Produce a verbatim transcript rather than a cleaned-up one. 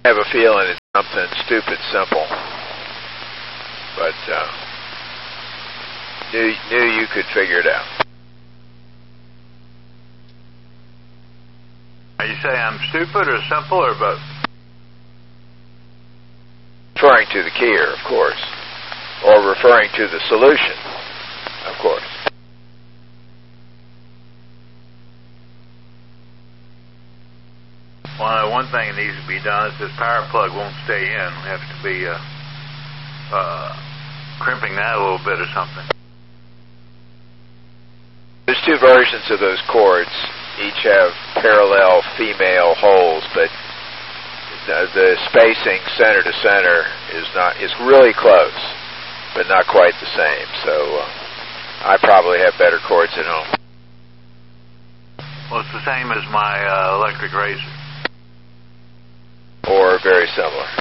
I have a feeling it's something stupid simple, but uh, knew, knew you could figure it out. Are you saying I'm stupid or simple or both? Referring to the keyer, of course, or referring to the solution, of course. Well, one thing that needs to be done is this power plug won't stay in. We have to be uh, uh, crimping that a little bit or something. There's two versions of those cords. Each have parallel female holes, but the, the spacing center to center is not is really close, but not quite the same. So uh, I probably have better cords at home. Well, it's the same as my uh, electric razor. Or very similar.